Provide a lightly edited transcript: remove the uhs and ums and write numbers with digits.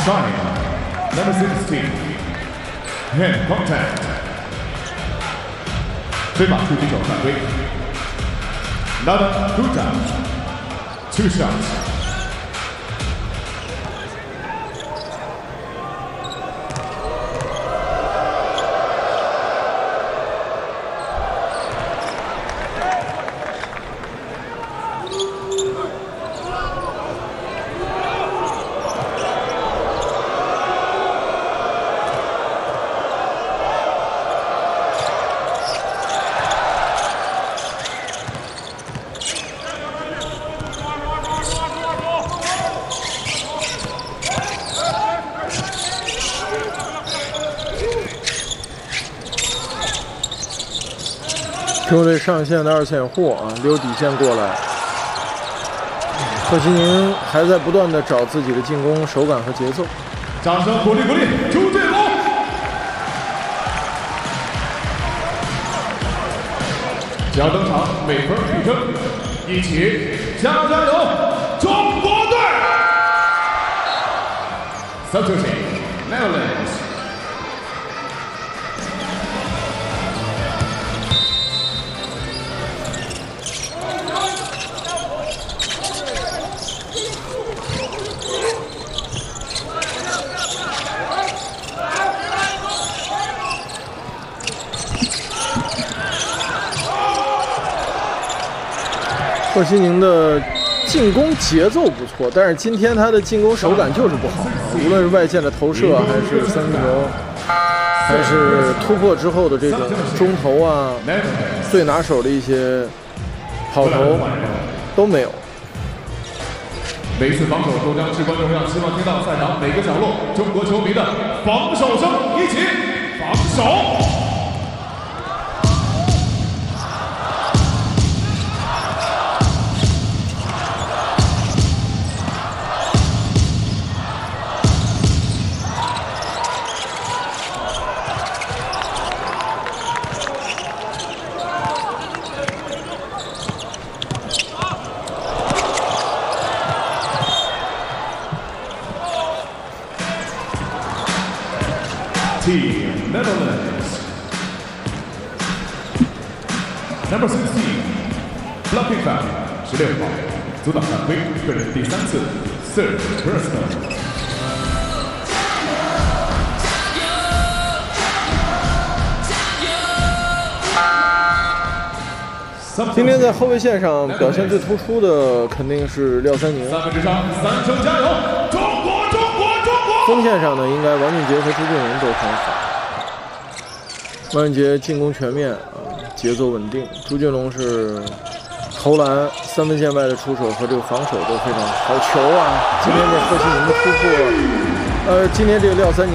China, number 16, hand contact. 非法出击手犯规。Nada Guta, 2 shots. 球队上线的2线货啊，溜底线过来。贺西宁还在不断的找自己的进攻手感和节奏。 掌声鼓励鼓励，朱建龙！将登场，每分必争，一起加油！中国队 ！Substitution, Netherlands. 贺西宁的进攻节奏不错，但是今天他的进攻手感就是不好啊！无论是外线的投射，还是三分球，还是突破之后的这种中投啊，最拿手的一些跑投都没有。 每一次防守都将至关重要，希望听到赛场每个角落中国球迷的防守声，一起防守！ Team Netherlands. Number 16, blocking foul, 16号，阻挡犯规，个人第3次 ，third personal。 今天在后卫线上表现最突出的肯定是廖三宁。 3分之上，3胜加油！中国！ 锋线上呢，应该王俊杰和朱俊龙都很好。王俊杰进攻全面啊，节奏稳定；朱俊龙是投篮、3分线外的出手和这个防守都非常好。球啊，今天这贺西宁的突破，今天这个廖三宁。